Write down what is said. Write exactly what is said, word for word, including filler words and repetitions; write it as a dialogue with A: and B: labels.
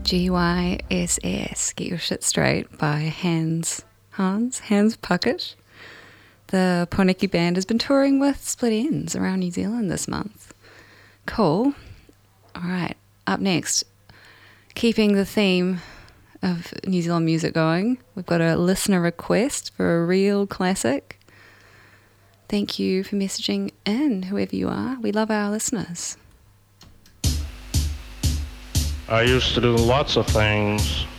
A: G Y S S, Get Your Shit Straight by Hans, Hans, Hans Puckett. The Poneki band has been touring with Split Ends around New Zealand this month. Cool. Alright, up next, keeping the theme of New Zealand music going, we've got a listener request for a real classic. Thank you for messaging in, whoever you are. We love our listeners.
B: I used to do lots of things